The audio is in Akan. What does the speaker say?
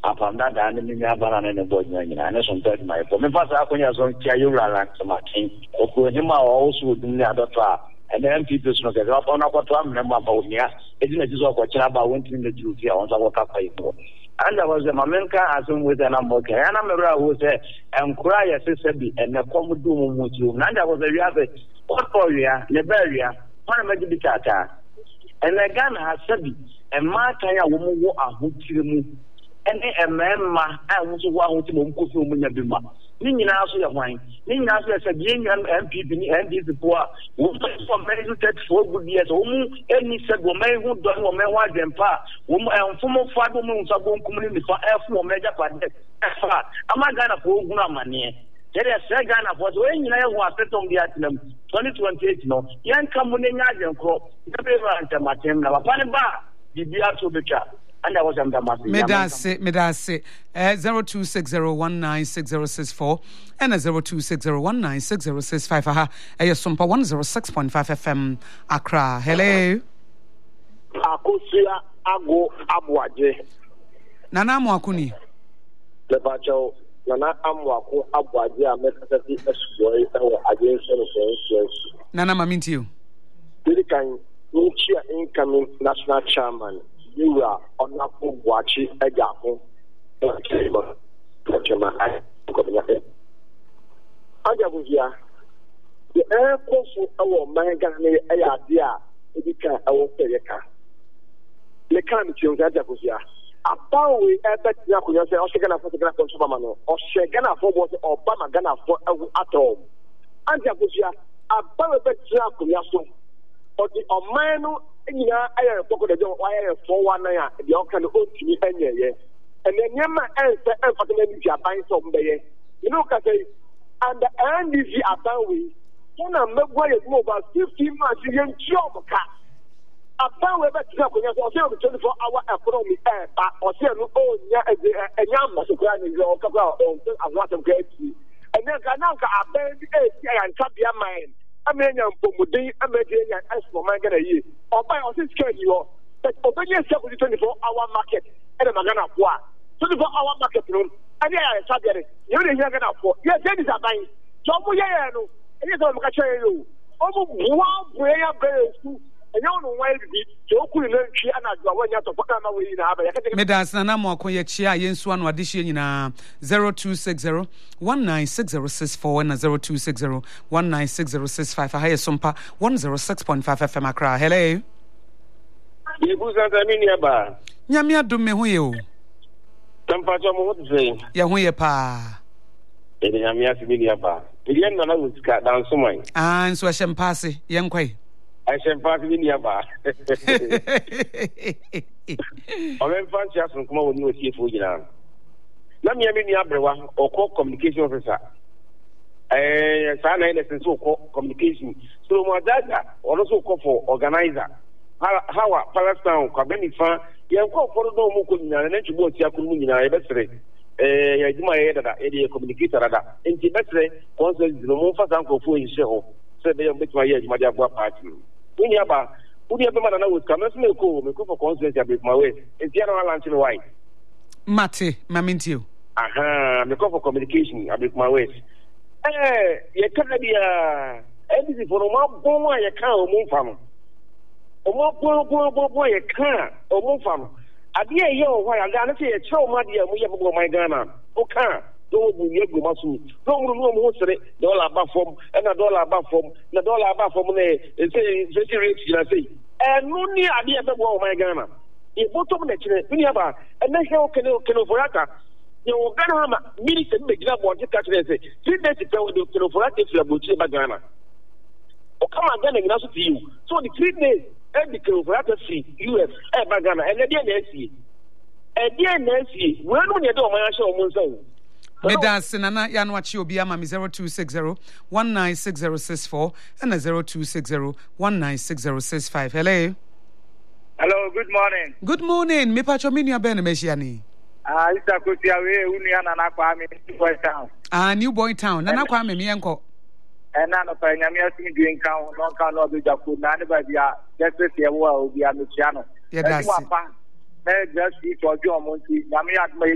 Upon that, I didn't have an boy, and some third my for me. Pass up when you're going to you like some king, or him also do the other far. And then people smoke it up on our time, remember about me. It didn't just what about went in the duty on our cup. And there was a Mamenka as with an Amoka, and I'm a who said, and cry as a sabi, and a common doom with you. None there was a real Portoria, Liberia, Panamajibitata. And again has sabi, and Martaya woman who are who and a man, I was one to Mukufu. Nina also your wine. Nina as a young MP and these poor woman for many who take 4 good years. Any said woman who don't want more than pa. Woman and former 5 women are going community for F for major part. I'm not gonna pull money. There is a Ghana for when you was set on the Atom 2028. No, young community and crop. Never enter my team now. Panaba, the beer to the chat. And I was under my Medase 0260196064 and 0260196065. Aha, Sumpa 106.5 FM Accra. Hello. Akusia Ago Abwaje. Nana Mwakuni. Lebacho Nana Amwako Abwaje Amekati Esboy against Nana Mamintiu. Dilikan Nuchia incoming national chairman. You are on a watching a gapple. Ajabuzia. The air course of our Mangani Ayadea, it can our Perica. The can't choose Ajabuzia. A power we ever Yakuya, or Shagana for the Grand or Shagana for what Obama Gana for at all. Ajabuzia, a power bet Yakuya. Or the Omano. I have spoken to why I have 419, the Okan own to me, and then Yama answer and for the energy buying some day. You know, and the NDC about we, when I'm not going to move about 15 months, you can job cat. About we better tell you, or 24-hour economy, or say, oh, yeah, a young Masukani, or Cabral, or a lot of great. And then Kanaka, a baby, and tap your mind. I mean, I'm Pomudi, I'm a for my year. Or buy or this schedule, but open yourself with the 24-hour market and a Magana Qua. 24-hour market room, and yeah, Saturday. You didn't hear enough for. Yes, that is a buying. Jomo, and it's all catching you. Almost one prayer bells, and you know why it be. You couldn't learn she and I go when you have to put them away in the Medas Nanamo Koyachia, Yenswan, audition in 0260 196064 and 0260 196065. I hear Sumpa 106.5 FM Accra. Hello. Yamia do me who you. What to say? Yahuya pa. Yamia Similia. Again, I was cut down so much. And so I shall pass it, young quay. I shall pass in Yaba. I'm in Fanchas and come over with you for you now. Let me have any Abrewa or call communication officer. Sign a so called communication. So, my dad also call for organizer. How Palestine, Kabeni Fan, you have called for the Mukuna and then to go to Yakumina, Ebestre. My head that a communicator that in Tibet, concerns the Mofa Uncle for his show. Said they make my head, my dear party. When you have who the man I was coming to go for concerns with my way. In general, Lantin White. Mate, Mamintio. Aha, the call for communication, I break my ways. You can't be anything for a more boy, you can't move from. A more boy, you can't or move from. I dear you, why I got to say a show, my dear, we have go my Ghana. Okay, don't you go Masu. Don't know most of it, $1 above from, and $1 above from, $1 above from the very rich, I say. And no near idea of my Ghana. If both of them, we have a national Kenoforata. You will Ghana, military big up what you catch and say, 3 days ago, the Kenoforata is a butcher by Ghana. Oh, come on, Ghana, to you. So the 3 days. The Kenoforata see US by Ghana and the DNC. And DNC, when you do my show, Monzo. Medas Nana Yanwachi Obiama 0260 196064 and 0260 196065. Hello. Hello, good morning. Good morning. Me pacho minia ben meshiani. Isa Kutiawe, Unia Nana Kwame, New Boy Town. New Boy Town. Nana Kwame Mienko. And none of Yamia doing count, no count of the Jaku, none of the just a will be a Luciano. Yeah, that's it. Just eat or John Monty, Yamia